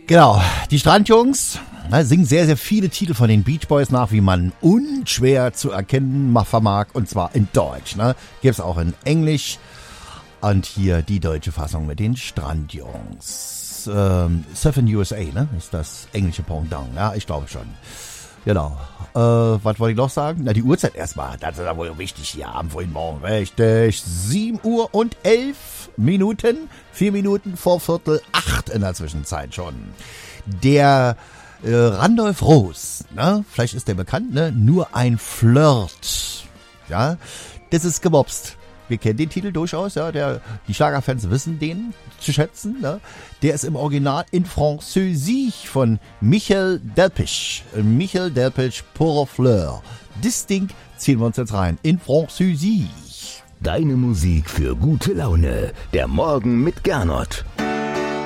Genau, die Strandjungs singen sehr, sehr viele Titel von den Beach Boys nach, wie man unschwer zu erkennen vermag. Und zwar in Deutsch. Gibt es auch in Englisch. Und hier die deutsche Fassung mit den Strandjungs. Surfin' USA, ist das englische Pendant. Ja, ich glaube schon. Genau. Was wollte ich noch sagen? Na, die Uhrzeit erstmal. Das ist ja wohl wichtig hier am frühen Morgen. Richtig. 7:11 Minuten. 4 Minuten vor 7:45 in der Zwischenzeit schon. Der Randolph Roos, vielleicht ist der bekannt, Nur ein Flirt. Ja, das ist gemobst. Wir kennen den Titel durchaus, ja. Die Schlagerfans wissen den zu schätzen. Der ist im Original in Französisch von Michel Delpech. Michel Delpech, Pour Fleur. Das Ding ziehen wir uns jetzt rein. In Französisch. Deine Musik für gute Laune. Der Morgen mit Gernot.